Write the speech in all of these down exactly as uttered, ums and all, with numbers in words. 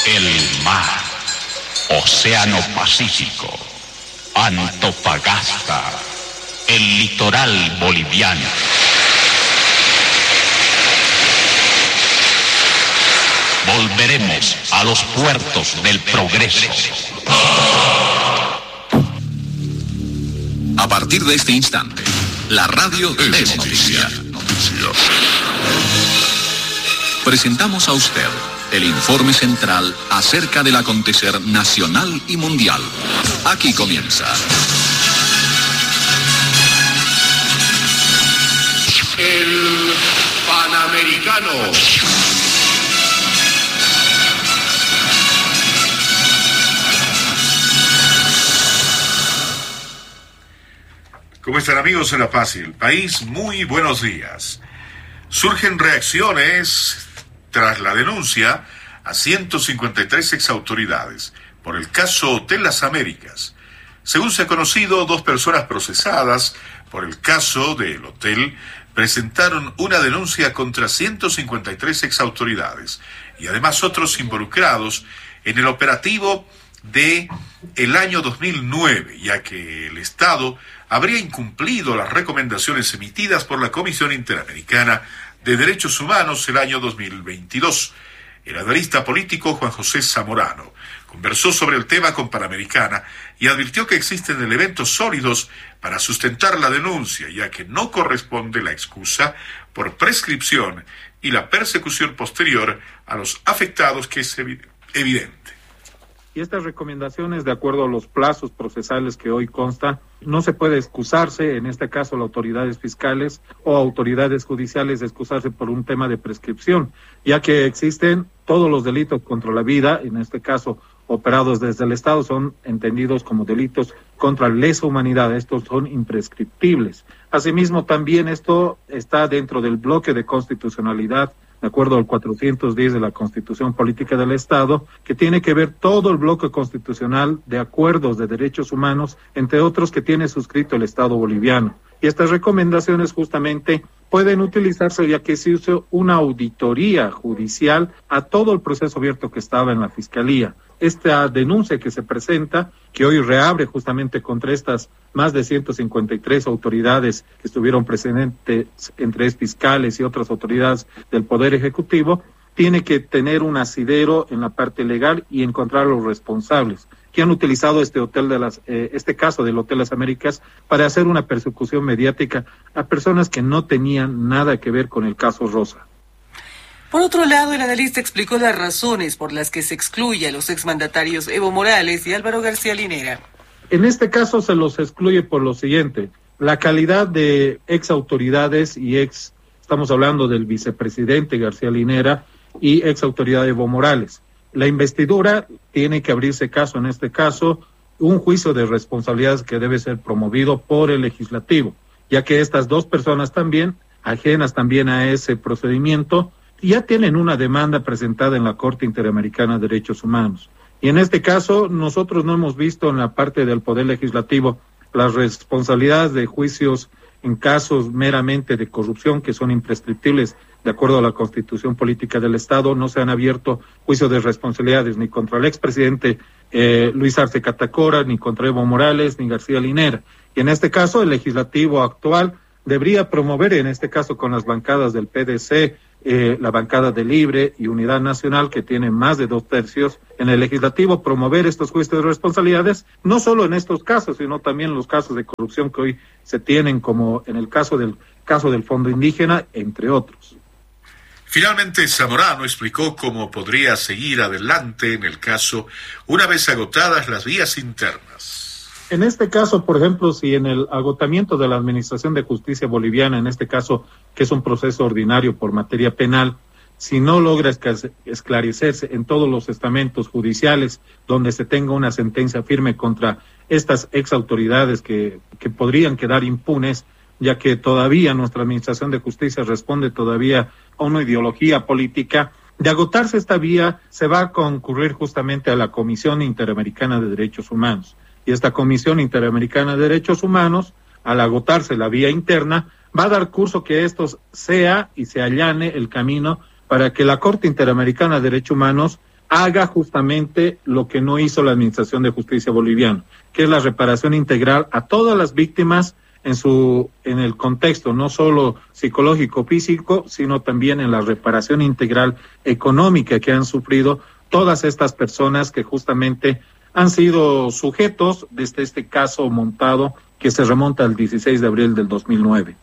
El mar, Océano Pacífico, Antofagasta, el litoral boliviano. Volveremos a los puertos del progreso. A partir de este instante, la radio es noticia. Presentamos a usted el informe central acerca del acontecer nacional y mundial. Aquí comienza. El Panamericano. ¿Cómo están, amigos de La Paz y el país? Muy buenos días. Surgen reacciones tras la denuncia a ciento cincuenta y tres exautoridades por el caso Hotel Las Américas. Según se ha conocido, dos personas procesadas por el caso del hotel presentaron una denuncia contra ciento cincuenta y tres exautoridades y además otros involucrados en el operativo de el año dos mil nueve, ya que el Estado habría incumplido las recomendaciones emitidas por la Comisión Interamericana de Derechos Humanos el año dos mil veintidós. El analista político Juan José Zamorano conversó sobre el tema con Panamericana y advirtió que existen elementos sólidos para sustentar la denuncia, ya que no corresponde la excusa por prescripción y la persecución posterior a los afectados, que es evidente. Y estas recomendaciones, de acuerdo a los plazos procesales que hoy constan, no se puede excusarse, en este caso las autoridades fiscales o autoridades judiciales, excusarse por un tema de prescripción, ya que existen todos los delitos contra la vida, en este caso operados desde el Estado, son entendidos como delitos contra la lesa humanidad. Estos son imprescriptibles. Asimismo, también esto está dentro del bloque de constitucionalidad, de acuerdo al cuatrocientos diez de la Constitución Política del Estado, que tiene que ver todo el bloque constitucional de acuerdos de derechos humanos, entre otros que tiene suscrito el Estado boliviano. Y estas recomendaciones justamente pueden utilizarse ya que se hizo una auditoría judicial a todo el proceso abierto que estaba en la Fiscalía. Esta denuncia que se presenta, que hoy reabre justamente contra estas más de ciento cincuenta y tres autoridades que estuvieron presentes, entre fiscales y otras autoridades del Poder Ejecutivo, tiene que tener un asidero en la parte legal y encontrar a los responsables que han utilizado este hotel de las, eh, este caso del Hotel Las Américas para hacer una persecución mediática a personas que no tenían nada que ver con el caso Rosa. Por otro lado, el analista explicó las razones por las que se excluye a los exmandatarios Evo Morales y Álvaro García Linera. En este caso se los excluye por lo siguiente: la calidad de ex autoridades y ex, estamos hablando del vicepresidente García Linera y ex autoridad Evo Morales. La investidura tiene que abrirse caso, en este caso, un juicio de responsabilidades que debe ser promovido por el legislativo, ya que estas dos personas también, ajenas también a ese procedimiento, ya tienen una demanda presentada en la Corte Interamericana de Derechos Humanos. Y en este caso, nosotros no hemos visto en la parte del Poder Legislativo las responsabilidades de juicios en casos meramente de corrupción que son imprescriptibles de acuerdo a la Constitución Política del Estado. No se han abierto juicios de responsabilidades ni contra el expresidente eh, Luis Arce Catacora, ni contra Evo Morales, ni García Linera. Y en este caso, el legislativo actual debería promover, en este caso con las bancadas del P D C, eh, la bancada de Libre y Unidad Nacional, que tiene más de dos tercios en el legislativo, promover estos juicios de responsabilidades, no solo en estos casos, sino también en los casos de corrupción que hoy se tienen, como en el caso del caso del Fondo Indígena, entre otros. Finalmente, Zamorano explicó cómo podría seguir adelante en el caso una vez agotadas las vías internas. En este caso, por ejemplo, si en el agotamiento de la Administración de Justicia boliviana, en este caso, que es un proceso ordinario por materia penal, si no logra esclarecerse en todos los estamentos judiciales donde se tenga una sentencia firme contra estas ex autoridades que, que podrían quedar impunes, ya que todavía nuestra Administración de Justicia responde todavía a una ideología política, de agotarse esta vía se va a concurrir justamente a la Comisión Interamericana de Derechos Humanos. Y esta Comisión Interamericana de Derechos Humanos, al agotarse la vía interna, va a dar curso que esto sea y se allane el camino para que la Corte Interamericana de Derechos Humanos haga justamente lo que no hizo la Administración de Justicia boliviana, que es la reparación integral a todas las víctimas en su en el contexto no solo psicológico, físico, sino también en la reparación integral económica que han sufrido todas estas personas que justamente han sido sujetos desde este caso montado que se remonta al dieciséis de abril del dos mil nueve.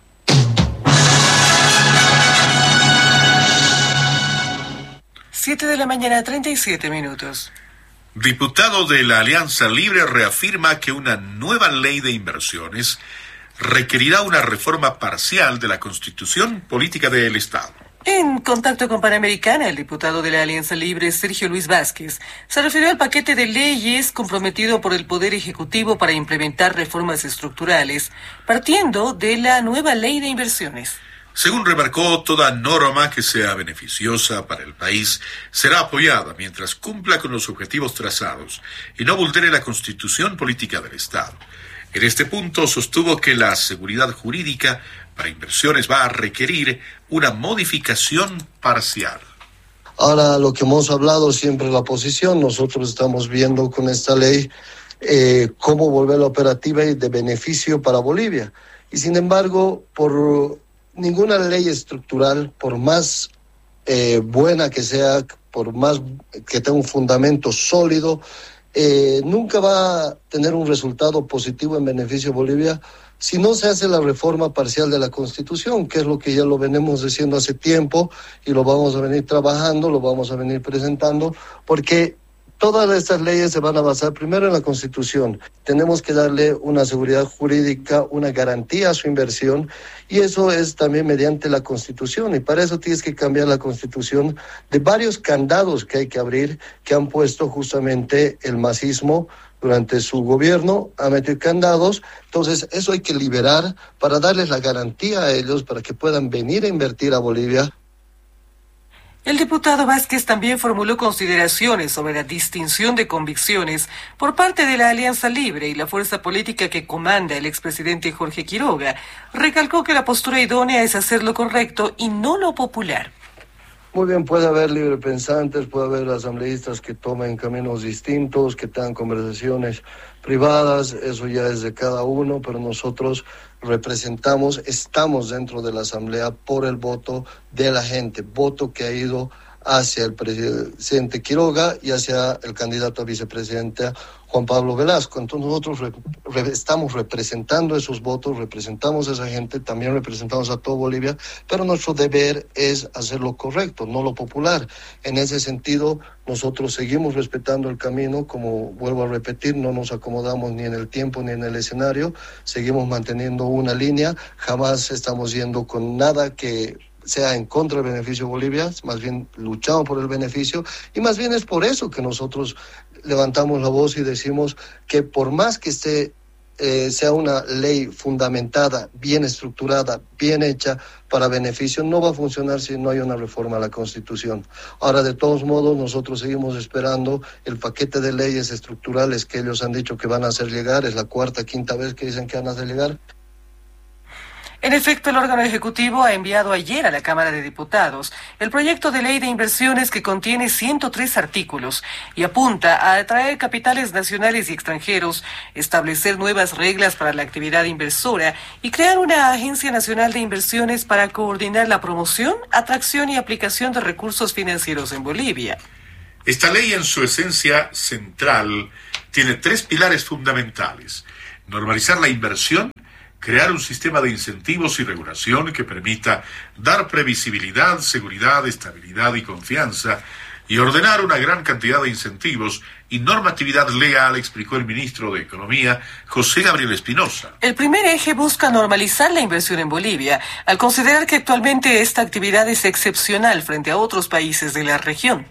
Siete de la mañana, treinta y siete minutos. Diputado de la Alianza Libre reafirma que una nueva ley de inversiones requerirá una reforma parcial de la Constitución Política del Estado. En contacto con Panamericana, el diputado de la Alianza Libre, Sergio Luis Vázquez, se refirió al paquete de leyes comprometido por el Poder Ejecutivo para implementar reformas estructurales, partiendo de la nueva ley de inversiones. Según remarcó, toda norma que sea beneficiosa para el país será apoyada mientras cumpla con los objetivos trazados y no vulnere la Constitución Política del Estado. En este punto sostuvo que la seguridad jurídica para inversiones va a requerir una modificación parcial. Ahora, lo que hemos hablado siempre la posición, nosotros estamos viendo con esta ley eh, cómo volverla operativa y de beneficio para Bolivia. Y sin embargo, por ninguna ley estructural, por más eh, buena que sea, por más que tenga un fundamento sólido, eh, nunca va a tener un resultado positivo en beneficio de Bolivia si no se hace la reforma parcial de la Constitución, que es lo que ya lo venimos diciendo hace tiempo y lo vamos a venir trabajando, lo vamos a venir presentando, porque todas estas leyes se van a basar primero en la Constitución. Tenemos que darle una seguridad jurídica, una garantía a su inversión, y eso es también mediante la Constitución. Y para eso tienes que cambiar la Constitución de varios candados que hay que abrir, que han puesto justamente el masismo durante su gobierno, ha metido candados. Entonces eso hay que liberar para darles la garantía a ellos para que puedan venir a invertir a Bolivia. El diputado Vázquez también formuló consideraciones sobre la distinción de convicciones por parte de la Alianza Libre y la fuerza política que comanda el expresidente Jorge Quiroga. Recalcó que la postura idónea es hacer lo correcto y no lo popular. Muy bien, puede haber librepensantes, puede haber asambleístas que tomen caminos distintos, que tengan conversaciones privadas, eso ya es de cada uno, pero nosotros representamos, estamos dentro de la asamblea por el voto de la gente, voto que ha ido hacia el presidente Quiroga y hacia el candidato a vicepresidente Juan Pablo Velasco. Entonces nosotros re, re, estamos representando esos votos, representamos a esa gente, también representamos a toda Bolivia, pero nuestro deber es hacer lo correcto, no lo popular. En ese sentido, nosotros seguimos respetando el camino, como vuelvo a repetir, no nos acomodamos ni en el tiempo ni en el escenario, seguimos manteniendo una línea, jamás estamos yendo con nada que sea en contra del beneficio de Bolivia, más bien luchamos por el beneficio, y más bien es por eso que nosotros levantamos la voz y decimos que por más que esté, eh, sea una ley fundamentada, bien estructurada, bien hecha para beneficio, no va a funcionar si no hay una reforma a la Constitución. Ahora, de todos modos, nosotros seguimos esperando el paquete de leyes estructurales que ellos han dicho que van a hacer llegar, es la cuarta, quinta vez que dicen que van a hacer llegar. En efecto, el órgano ejecutivo ha enviado ayer a la Cámara de Diputados el proyecto de ley de inversiones que contiene ciento tres artículos y apunta a atraer capitales nacionales y extranjeros, establecer nuevas reglas para la actividad inversora y crear una Agencia Nacional de Inversiones para coordinar la promoción, atracción y aplicación de recursos financieros en Bolivia. Esta ley, en su esencia central, tiene tres pilares fundamentales: normalizar la inversión, crear un sistema de incentivos y regulación que permita dar previsibilidad, seguridad, estabilidad y confianza, y ordenar una gran cantidad de incentivos y normatividad legal, explicó el ministro de Economía, José Gabriel Espinosa. El primer eje busca normalizar la inversión en Bolivia, al considerar que actualmente esta actividad es excepcional frente a otros países de la región.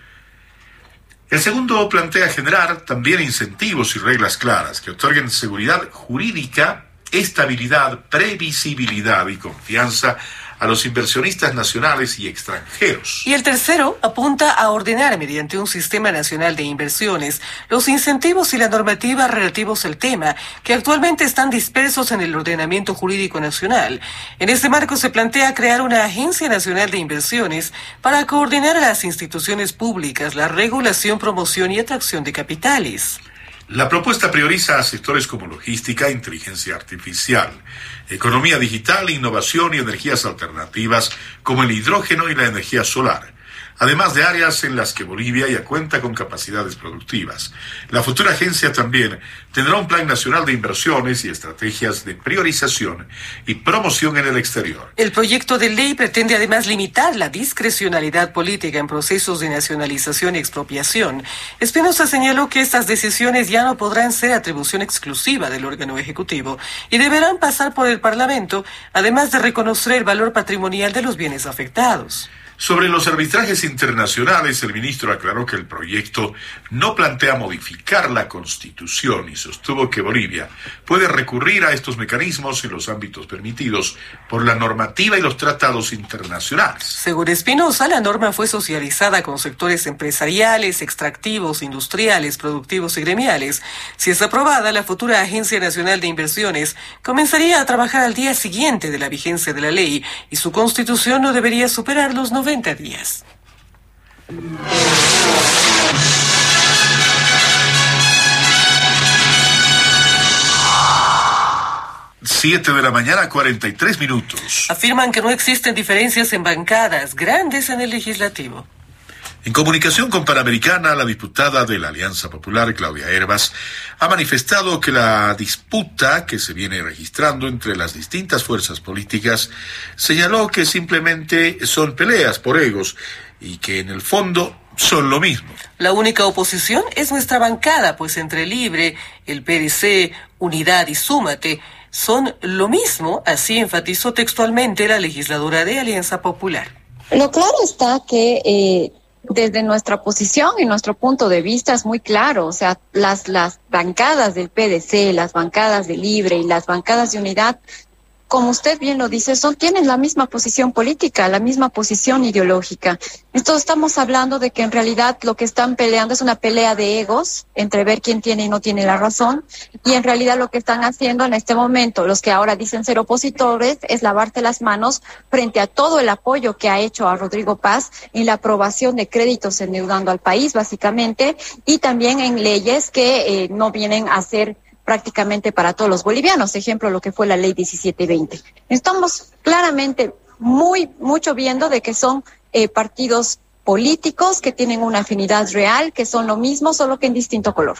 El segundo plantea generar también incentivos y reglas claras que otorguen seguridad jurídica, estabilidad, previsibilidad y confianza a los inversionistas nacionales y extranjeros. Y el tercero apunta a ordenar mediante un sistema nacional de inversiones los incentivos y la normativa relativos al tema, que actualmente están dispersos en el ordenamiento jurídico nacional. En este marco se plantea crear una Agencia Nacional de Inversiones para coordinar a las instituciones públicas la regulación, promoción y atracción de capitales. La propuesta prioriza a sectores como logística, inteligencia artificial, economía digital, innovación y energías alternativas como el hidrógeno y la energía solar, además de áreas en las que Bolivia ya cuenta con capacidades productivas. La futura agencia también tendrá un plan nacional de inversiones y estrategias de priorización y promoción en el exterior. El proyecto de ley pretende además limitar la discrecionalidad política en procesos de nacionalización y expropiación. Espinosa señaló que estas decisiones ya no podrán ser atribución exclusiva del órgano ejecutivo y deberán pasar por el Parlamento, además de reconocer el valor patrimonial de los bienes afectados. Sobre los arbitrajes internacionales, el ministro aclaró que el proyecto no plantea modificar la Constitución y sostuvo que Bolivia puede recurrir a estos mecanismos en los ámbitos permitidos por la normativa y los tratados internacionales. Según Espinosa, la norma fue socializada con sectores empresariales, extractivos, industriales, productivos y gremiales. Si es aprobada, la futura Agencia Nacional de Inversiones comenzaría a trabajar al día siguiente de la vigencia de la ley y su constitución no debería superar los noventa días. Siete de la mañana, cuarenta y tres minutos. Afirman que no existen diferencias en bancadas grandes en el legislativo. En comunicación con Panamericana, la diputada de la Alianza Popular, Claudia Hervas, ha manifestado que la disputa que se viene registrando entre las distintas fuerzas políticas señaló que simplemente son peleas por egos y que en el fondo son lo mismo. La única oposición es nuestra bancada, pues entre Libre, el P D C, Unidad y Súmate son lo mismo, así enfatizó textualmente la legisladora de Alianza Popular. Lo claro está que eh, desde nuestra posición y nuestro punto de vista es muy claro, o sea, las, las bancadas del P D C, las bancadas de Libre y las bancadas de Unidad, como usted bien lo dice, son, tienen la misma posición política, la misma posición ideológica. Entonces estamos hablando de que en realidad lo que están peleando es una pelea de egos, entre ver quién tiene y no tiene la razón, y en realidad lo que están haciendo en este momento, los que ahora dicen ser opositores, es lavarse las manos frente a todo el apoyo que ha hecho a Rodrigo Paz en la aprobación de créditos endeudando al país, básicamente, y también en leyes que eh, no vienen a ser prácticamente para todos los bolivianos, ejemplo lo que fue la ley diecisiete veinte. Estamos claramente muy mucho viendo de que son eh, partidos políticos que tienen una afinidad real, que son lo mismo, solo que en distinto color.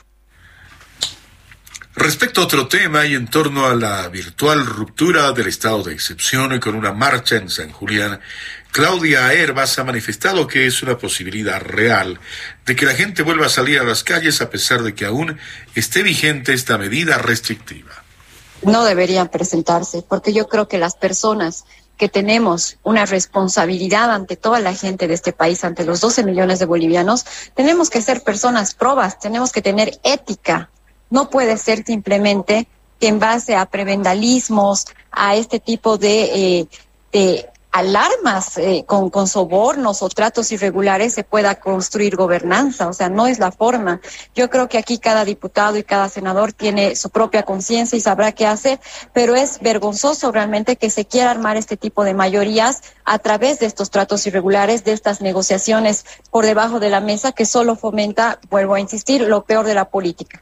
Respecto a otro tema y en torno a la virtual ruptura del estado de excepción con una marcha en San Julián, Claudia Hervas ha manifestado que es una posibilidad real de que la gente vuelva a salir a las calles a pesar de que aún esté vigente esta medida restrictiva. No deberían presentarse, porque yo creo que las personas que tenemos una responsabilidad ante toda la gente de este país, ante los doce millones de bolivianos, tenemos que ser personas probas, tenemos que tener ética. No puede ser simplemente que en base a prebendalismos, a este tipo de, eh, de alarmas eh, con, con sobornos o tratos irregulares se pueda construir gobernanza. O sea, no es la forma. Yo creo que aquí cada diputado y cada senador tiene su propia conciencia y sabrá qué hacer, pero es vergonzoso realmente que se quiera armar este tipo de mayorías a través de estos tratos irregulares, de estas negociaciones por debajo de la mesa que solo fomenta, vuelvo a insistir, lo peor de la política.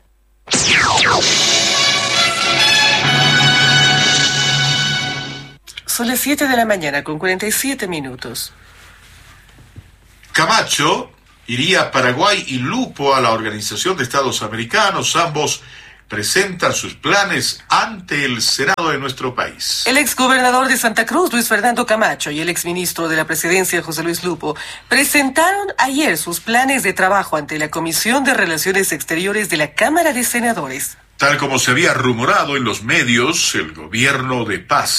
Son las siete de la mañana con cuarenta y siete minutos. Camacho iría a Paraguay y Lupo a la Organización de Estados Americanos. Ambos presentan sus planes ante el Senado de nuestro país. El exgobernador de Santa Cruz, Luis Fernando Camacho, y el exministro de la Presidencia, José Luis Lupo, presentaron ayer sus planes de trabajo ante la Comisión de Relaciones Exteriores de la Cámara de Senadores. Tal como se había rumorado en los medios, el gobierno de Paz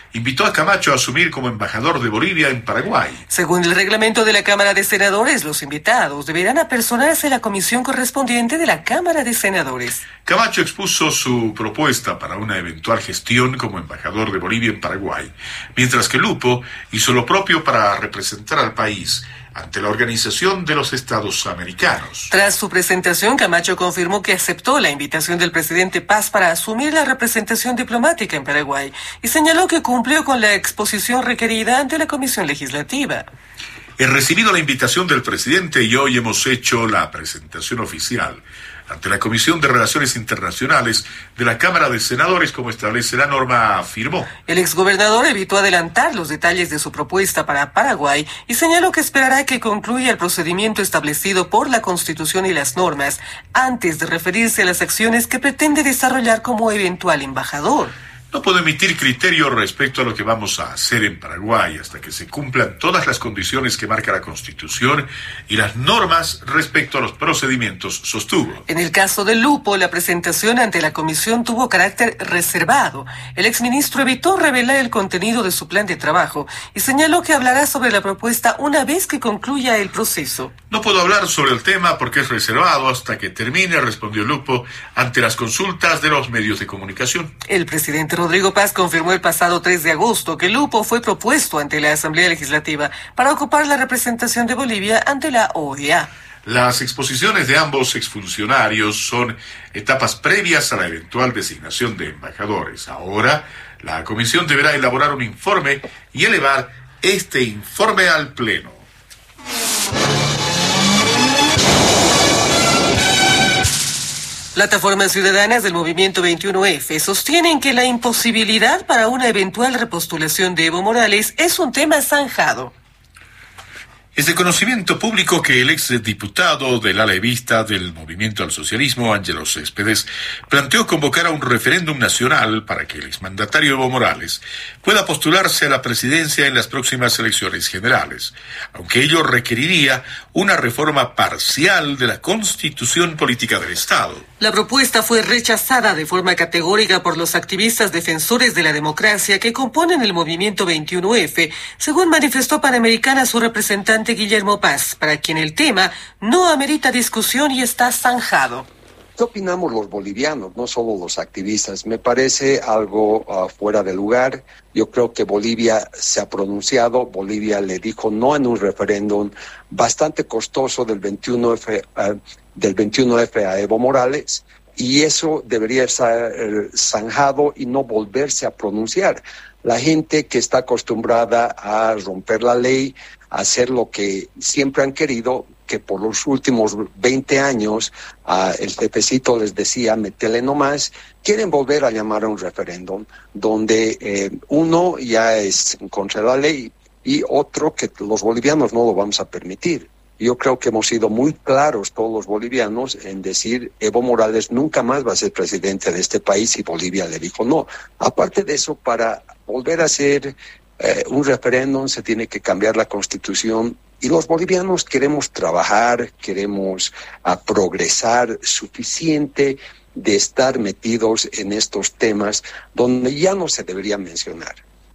invitó a Camacho a asumir como embajador de Bolivia en Paraguay. Según el reglamento de la Cámara de Senadores, los invitados deberán apersonarse a la comisión correspondiente de la Cámara de Senadores. Camacho expuso su propuesta para una eventual gestión como embajador de Bolivia en Paraguay, mientras que Lupo hizo lo propio para representar al país ante la Organización de los Estados Americanos. Tras su presentación, Camacho confirmó que aceptó la invitación del presidente Paz para asumir la representación diplomática en Paraguay y señaló que cumplió con la exposición requerida ante la Comisión Legislativa. He recibido la invitación del presidente y hoy hemos hecho la presentación oficial ante la Comisión de Relaciones Internacionales de la Cámara de Senadores, como establece la norma, afirmó. El exgobernador evitó adelantar los detalles de su propuesta para Paraguay y señaló que esperará que concluya el procedimiento establecido por la Constitución y las normas antes de referirse a las acciones que pretende desarrollar como eventual embajador. No puedo emitir criterio respecto a lo que vamos a hacer en Paraguay hasta que se cumplan todas las condiciones que marca la Constitución y las normas respecto a los procedimientos, sostuvo. En el caso de Lupo, la presentación ante la comisión tuvo carácter reservado. El exministro evitó revelar el contenido de su plan de trabajo y señaló que hablará sobre la propuesta una vez que concluya el proceso. No puedo hablar sobre el tema porque es reservado hasta que termine, respondió Lupo ante las consultas de los medios de comunicación. El presidente Rodrigo Paz confirmó el pasado tres de agosto que Lupo fue propuesto ante la Asamblea Legislativa para ocupar la representación de Bolivia ante la O E A. Las exposiciones de ambos exfuncionarios son etapas previas a la eventual designación de embajadores. Ahora, la comisión deberá elaborar un informe y elevar este informe al Pleno. Plataformas ciudadanas del Movimiento veintiuno efe sostienen que la imposibilidad para una eventual repostulación de Evo Morales es un tema zanjado. Es de conocimiento público que el exdiputado del ala evista del Movimiento al Socialismo, Ángelo Céspedes, planteó convocar a un referéndum nacional para que el exmandatario Evo Morales pueda postularse a la presidencia en las próximas elecciones generales, aunque ello requeriría una reforma parcial de la Constitución Política del Estado. La propuesta fue rechazada de forma categórica por los activistas defensores de la democracia que componen el Movimiento veintiuno efe, según manifestó Panamericana su representante Guillermo Paz, para quien el tema no amerita discusión y está zanjado. ¿Qué opinamos los bolivianos, no solo los activistas? Me parece algo uh, fuera de lugar. Yo creo que Bolivia se ha pronunciado, Bolivia le dijo no en un referéndum bastante costoso del veintiuno efe, uh, del veintiuno efe a Evo Morales, y eso debería estar uh, zanjado y no volverse a pronunciar. La gente que está acostumbrada a romper la ley, a hacer lo que siempre han querido, que por los últimos veinte años uh, el jefecito les decía, metele nomás, quieren volver a llamar a un referéndum donde eh, uno ya es contra la ley y otro que los bolivianos no lo vamos a permitir. Yo creo que hemos sido muy claros todos los bolivianos en decir Evo Morales nunca más va a ser presidente de este país y Bolivia le dijo no. Aparte de eso, para volver a hacer eh, un referéndum se tiene que cambiar la Constitución. Y los bolivianos queremos trabajar, queremos uh, progresar suficiente de estar metidos en estos temas donde ya no se debería mencionar.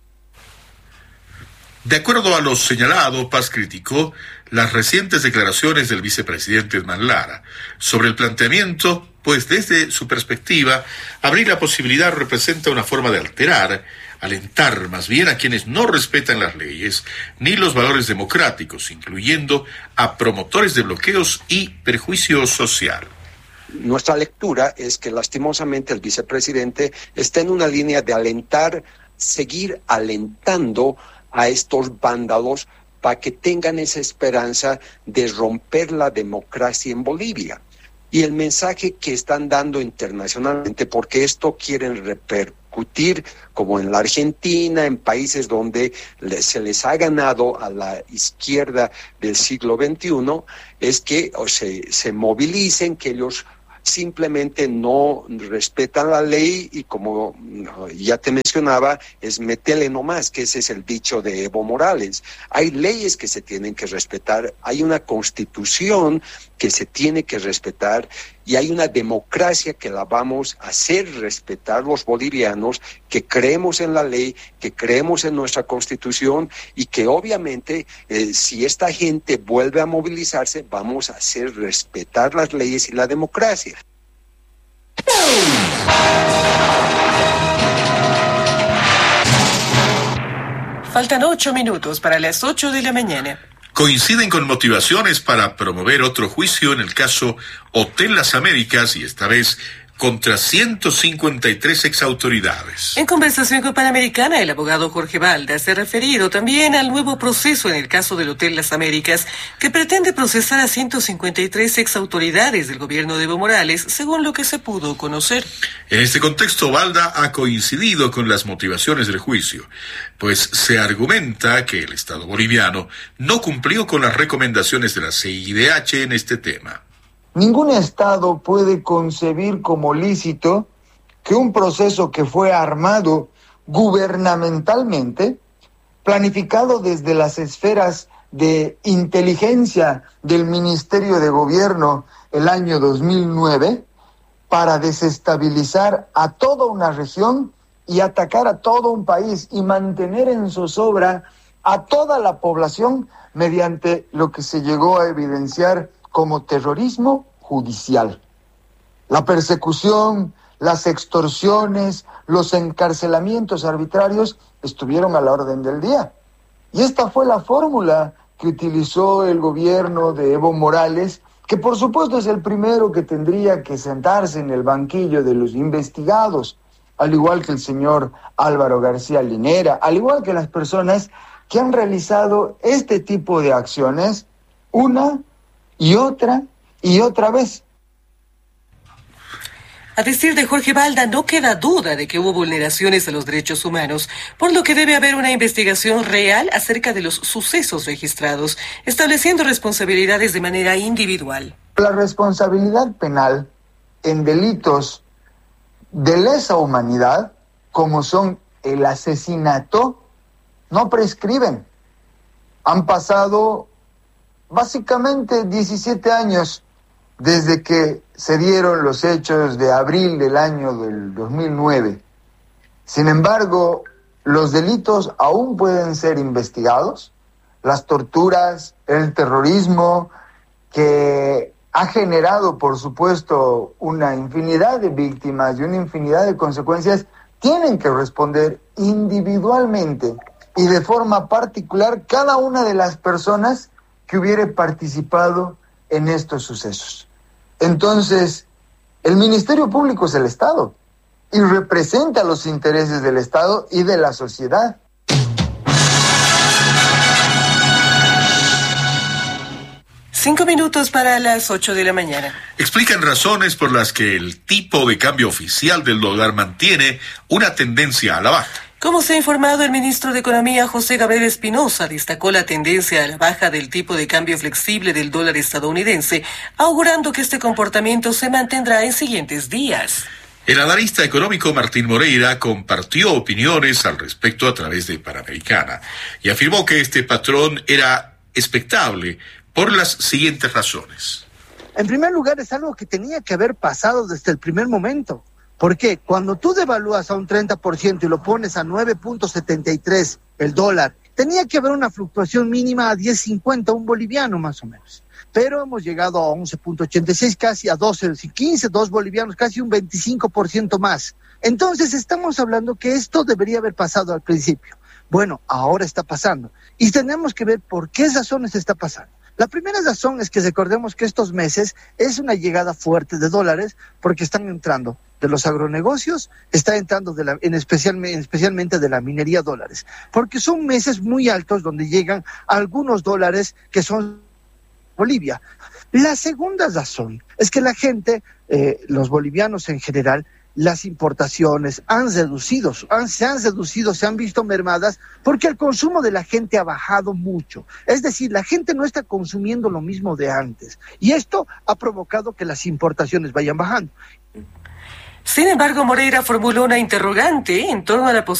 De acuerdo a lo señalado, Paz criticó las recientes declaraciones del vicepresidente Edman Lara sobre el planteamiento, pues desde su perspectiva, abrir la posibilidad representa una forma de alterar, alentar más bien a quienes no respetan las leyes ni los valores democráticos, incluyendo a promotores de bloqueos y perjuicio social. Nuestra lectura es que lastimosamente el vicepresidente está en una línea de alentar, seguir alentando a estos vándalos para que tengan esa esperanza de romper la democracia en Bolivia. Y el mensaje que están dando internacionalmente, porque esto quieren repercutir como en la Argentina, en países donde se les ha ganado a la izquierda del siglo veintiuno, es que o se, se movilicen, que ellos simplemente no respetan la ley y, como ya te mencionaba, es metele nomás, que ese es el dicho de Evo Morales. Hay leyes que se tienen que respetar, hay una constitución que se tiene que respetar y hay una democracia que la vamos a hacer respetar los bolivianos, que creemos en la ley, que creemos en nuestra constitución y que obviamente eh, si esta gente vuelve a movilizarse, vamos a hacer respetar las leyes y la democracia. Faltan ocho minutos para las ocho de la mañana. Coinciden con motivaciones para promover otro juicio en el caso Hotel Las Américas y esta vez contra ciento cincuenta y tres exautoridades. En conversación con Panamericana, el abogado Jorge Balda se ha referido también al nuevo proceso en el caso del Hotel Las Américas, que pretende procesar a ciento cincuenta y tres exautoridades del gobierno de Evo Morales, según lo que se pudo conocer. En este contexto, Balda ha coincidido con las motivaciones del juicio, pues se argumenta que el Estado boliviano no cumplió con las recomendaciones de la C I D H en este tema. Ningún Estado puede concebir como lícito que un proceso que fue armado gubernamentalmente, planificado desde las esferas de inteligencia del Ministerio de Gobierno el año dos mil nueve, para desestabilizar a toda una región y atacar a todo un país y mantener en zozobra a toda la población mediante lo que se llegó a evidenciar como terrorismo judicial. La persecución, las extorsiones, los encarcelamientos arbitrarios estuvieron a la orden del día. Y esta fue la fórmula que utilizó el gobierno de Evo Morales, que por supuesto es el primero que tendría que sentarse en el banquillo de los investigados, al igual que el señor Álvaro García Linera, al igual que las personas que han realizado este tipo de acciones una y otra y otra vez. A decir de Jorge Balda, no queda duda de que hubo vulneraciones a los derechos humanos, por lo que debe haber una investigación real acerca de los sucesos registrados, estableciendo responsabilidades de manera individual. La responsabilidad penal en delitos de lesa humanidad, como son el asesinato, no prescriben. Han pasado básicamente diecisiete años desde que se dieron los hechos de abril del año del dos mil nueve. Sin embargo, los delitos aún pueden ser investigados. Las torturas, el terrorismo, que ha generado, por supuesto, una infinidad de víctimas y una infinidad de consecuencias, tienen que responder individualmente y de forma particular cada una de las personas que hubiere participado en estos sucesos. Entonces, el Ministerio Público es el Estado y representa los intereses del Estado y de la sociedad. Cinco minutos para las ocho de la mañana. Explican razones por las que el tipo de cambio oficial del dólar mantiene una tendencia a la baja. Como se ha informado, el ministro de Economía, José Gabriel Espinosa, destacó la tendencia a la baja del tipo de cambio flexible del dólar estadounidense, augurando que este comportamiento se mantendrá en siguientes días. El analista económico Martín Moreira compartió opiniones al respecto a través de Panamericana y afirmó que este patrón era expectable por las siguientes razones. En primer lugar, es algo que tenía que haber pasado desde el primer momento. ¿Por qué? Cuando tú devalúas a un treinta por ciento y lo pones a nueve punto setenta y tres el dólar, tenía que haber una fluctuación mínima a diez cincuenta, un boliviano más o menos. Pero hemos llegado a once punto ochenta y seis, casi a doce, quince, dos bolivianos, casi un veinticinco por ciento más. Entonces estamos hablando que esto debería haber pasado al principio. Bueno, ahora está pasando. Y tenemos que ver por qué razones está pasando. La primera razón es que recordemos que estos meses es una llegada fuerte de dólares porque están entrando de los agronegocios, está entrando de la, en especial, especialmente de la minería dólares, porque son meses muy altos donde llegan algunos dólares que son Bolivia. La segunda razón es que la gente, eh, los bolivianos en general, las importaciones han reducido, han, se han reducido, se han visto mermadas porque el consumo de la gente ha bajado mucho. Es decir, la gente no está consumiendo lo mismo de antes y esto ha provocado que las importaciones vayan bajando. Sin embargo, Moreira formuló una interrogante en torno a la posibilidad